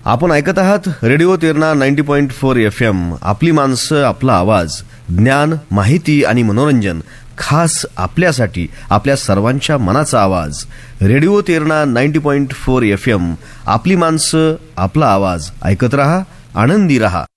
आपण ऐकत आहात रेडिओ तेरणा 90.4 FM. आपली माणसं, आपला आवाज, ज्ञान, माहिती आणि मनोरंजन खास आपल्यासाठी, आपल्या सर्वांच्या मनाचा आवाज. Radio Terna 90.4 FM. आपली माणसं, आपला आवाज. ऐकत रहा, आनंदी रहा.